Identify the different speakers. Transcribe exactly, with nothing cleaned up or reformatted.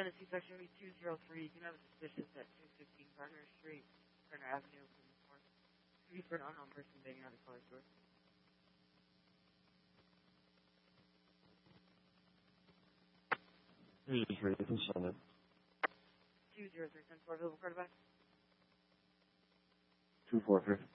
Speaker 1: Tennessee Section B two zero three. You can have a suspicious at two fifteen Gardner Street, Gardner Avenue, from the fourth. Could be for an unknown person banging on the car's door.
Speaker 2: three zero three, send it.
Speaker 1: two zero three, ten four, available quarterback.
Speaker 2: two four three.